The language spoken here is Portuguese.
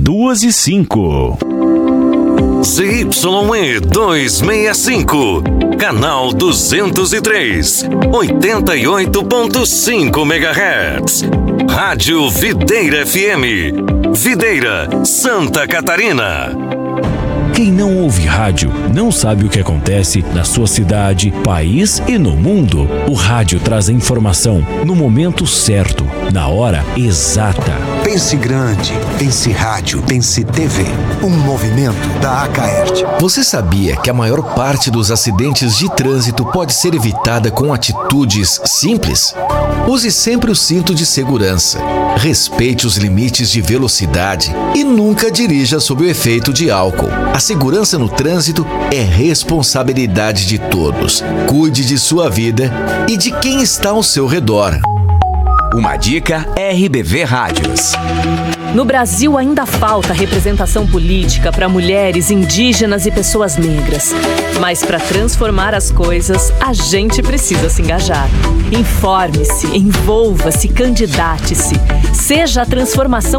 2:05. ZYE 265, canal 203, 88.5 MHz. Rádio Videira FM, Videira, Santa Catarina. Quem não ouve rádio não sabe o que acontece na sua cidade, país e no mundo. O rádio traz a informação no momento certo, na hora exata. Pense grande, pense rádio, pense TV. Um movimento da Acaerte. Você sabia que a maior parte dos acidentes de trânsito pode ser evitada com atitudes simples? Use sempre o cinto de segurança. Respeite os limites de velocidade e nunca dirija sob o efeito de álcool. A segurança no trânsito é responsabilidade de todos. Cuide de sua vida e de quem está ao seu redor. Uma dica RBV Rádios. No Brasil ainda falta representação política para mulheres, indígenas e pessoas negras. Mas para transformar as coisas, a gente precisa se engajar. Informe-se, envolva-se, candidate-se. Seja a transformação